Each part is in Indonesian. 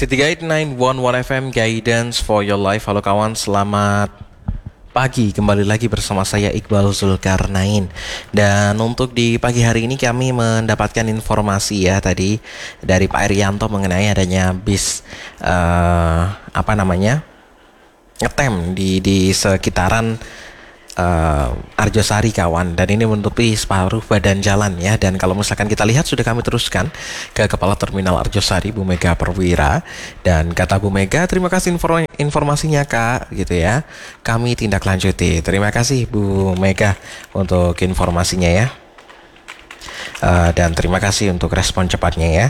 City Guide 911 FM Guidance for your life. Halo kawan, selamat pagi. Kembali lagi bersama saya Iqbal Zulkarnain. Dan untuk di pagi hari ini kami mendapatkan informasi ya tadi dari Pak Erianto mengenai adanya bis ngetem di sekitaran Arjosari kawan, dan ini menutupi separuh badan jalan ya. Dan kalau misalkan kita lihat, sudah kami teruskan ke Kepala Terminal Arjosari, Bu Mega Perwira. Dan kata Bu Mega, terima kasih informasinya Kak, gitu ya. Kami tindak lanjuti. Terima kasih Bu Mega untuk informasinya ya. Dan terima kasih untuk respon cepatnya ya.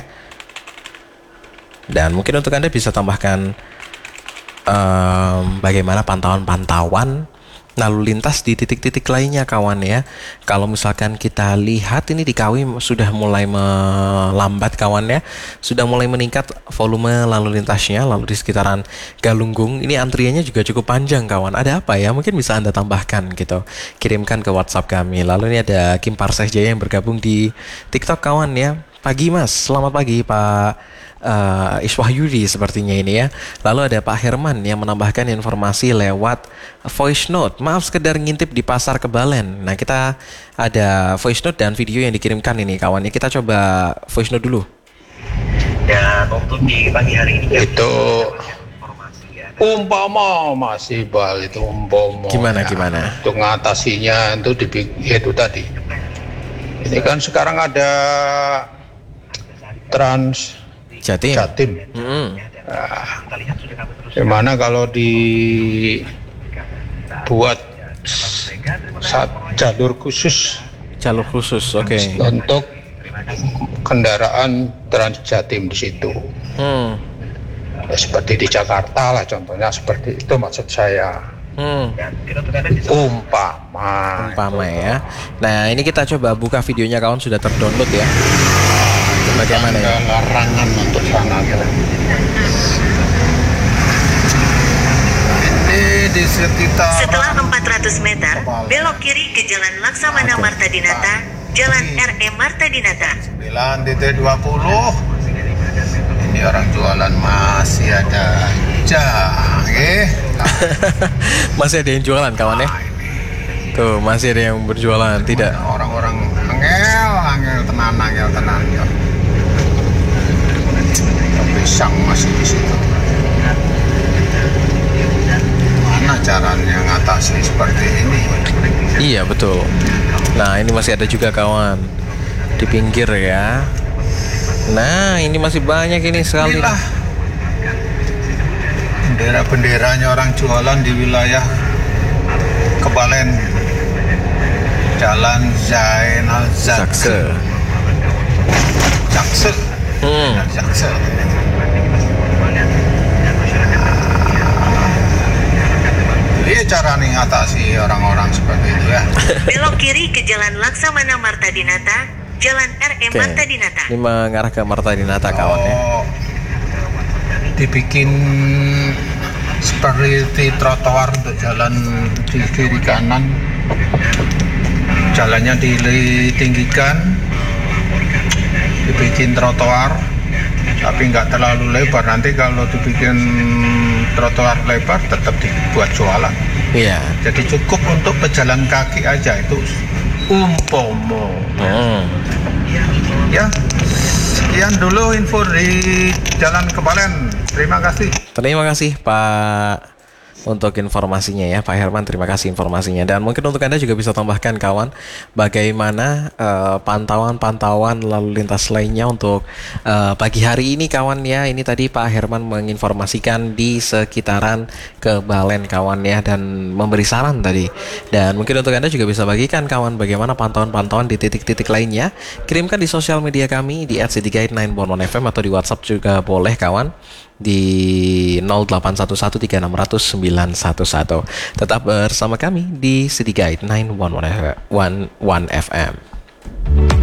Dan mungkin untuk Anda bisa tambahkan bagaimana pantauan lalu lintas di titik-titik lainnya kawan ya. Kalau misalkan kita lihat ini di Kawi sudah mulai melambat kawan ya, sudah mulai meningkat volume lalu lintasnya. Lalu di sekitaran Galunggung ini antriannya juga cukup panjang kawan. Ada apa ya? Mungkin bisa Anda tambahkan gitu, kirimkan ke WhatsApp kami. Lalu ini ada Kim Parseh Jaya yang bergabung di TikTok kawan ya. Pagi Mas, selamat pagi Pak Iswahyudi sepertinya ini ya. Lalu ada Pak Herman yang menambahkan informasi lewat voice note. Maaf sekedar ngintip di Pasar Kebalen. Nah kita ada voice note dan video yang dikirimkan ini kawan ya. Kita coba voice note dulu. Dan untuk di pagi hari ini itu umpama masih bal itu umpama Gimana? untuk mengatasinya itu tadi. Ini kan sekarang ada Trans Jatim. Nah, gimana kalau dibuat jalur khusus Oke. untuk kendaraan Trans Jatim di situ. Ya, seperti di Jakarta lah contohnya, seperti itu maksud saya. Umpama ya. Nah ini kita coba buka videonya kawan, sudah terdownload ya. Bagaimana ya? Larangan untuk sana tuh. Ini di sekitar. Setelah 400 meter, belok kiri ke Jalan Laksamana Marta Dinata, Jalan RE Marta Dinata. 9.20. Ini orang jualan masih ada jahe. Masih ada yang jualan kawan ya? Tuh masih ada yang berjualan, tidak? Orang-orang angel tenan. Pisang masih di situ. Mana caranya ngatasi seperti ini? Iya betul. Nah ini masih ada juga kawan di pinggir ya. Nah ini masih banyak ini sekali. Inilah bendera-benderanya orang jualan di wilayah Kebalen, Jalan Zainal Zakse. Zakse. Ini cara nih ngatasi orang-orang seperti itu ya. Belok kiri ke Jalan Laksamana Marta Dinata, Jalan RE Marta Dinata. Ini mengarah ke Marta Dinata kawan ya. Dibikin seperti trotoar untuk jalan di kiri kanan. Jalannya ditinggikan, dibikin trotoar, tapi nggak terlalu lebar. Nanti kalau dibikin trotoar lebar tetap dibuat jualan. Iya. Jadi cukup untuk pejalan kaki aja itu umpomo. Ya, sekian dulu info di Jalan Kebalen. Terima kasih. Terima kasih Pak untuk informasinya ya Pak Herman, terima kasih informasinya. Dan mungkin untuk Anda juga bisa tambahkan kawan, bagaimana pantauan lalu lintas lainnya untuk pagi hari ini kawan ya. Ini tadi Pak Herman menginformasikan di sekitaran Kebalen kawan ya, dan memberi saran tadi. Dan mungkin untuk Anda juga bisa bagikan kawan bagaimana pantauan di titik-titik lainnya. Kirimkan di sosial media kami di @cityguide911fm atau di WhatsApp juga boleh kawan di 081136000911. Tetap bersama kami di City Guide 911 FM.